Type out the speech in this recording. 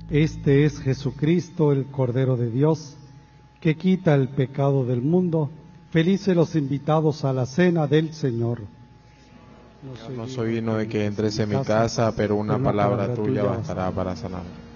Este es Jesucristo, el Cordero de Dios, que quita el pecado del mundo. Felices los invitados a la cena del Señor. No soy digno de que entres en mi casa, pero una palabra tuya bastará para sanarme.